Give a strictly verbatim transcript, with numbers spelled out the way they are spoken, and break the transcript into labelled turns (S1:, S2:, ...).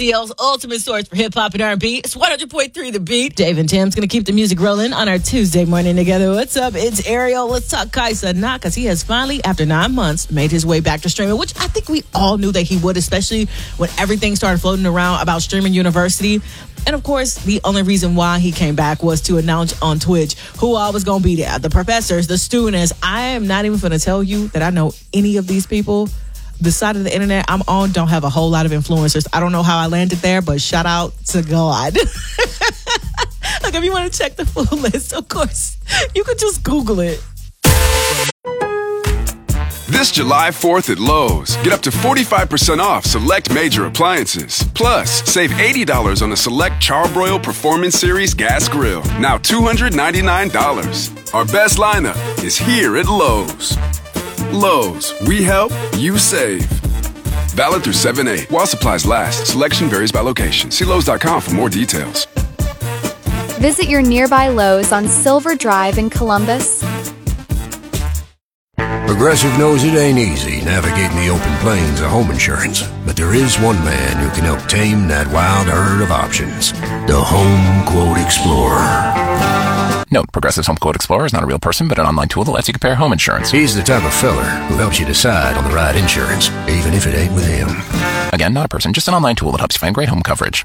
S1: C L's ultimate source for hip-hop and R and B. It's one hundred point three The Beat. Dave and Tim's going to keep the music rolling on our Tuesday morning together. What's up? It's Ariel. Let's talk Kaisa. Not because he has finally, after nine months, made his way back to streaming, which I think we all knew that he would, especially when everything started floating around about Streaming University. And of course, the only reason why he came back was to announce on Twitch who all was going to be there. The professors, the students. I am not even going to tell you that I know any of these people. The side of the internet I'm on don't have a whole lot of influencers. I don't know how I landed there, but shout out to God. Like, if you want to check the full list, of course, you could just Google it.
S2: This July fourth at Lowe's, get up to forty-five percent off select major appliances. Plus, save eighty dollars on a select Charbroil Performance Series gas grill, now two hundred ninety-nine dollars. Our best lineup is here at Lowe's. Lowe's, we help, you save. Valid through seven eight. While supplies last, selection varies by location. See Lowe's dot com for more details.
S3: Visit your nearby Lowe's on Silver Drive in Columbus.
S4: Progressive knows it ain't easy navigating the open plains of home insurance, but there is one man who can help tame that wild herd of options. The Home Quote Explorer.
S5: Note, Progressive's Home Quote Explorer is not a real person, but an online tool that lets you compare home insurance.
S4: He's the type of feller who helps you decide on the right insurance, even if it ain't with him.
S5: Again, not a person, just an online tool that helps you find great home coverage.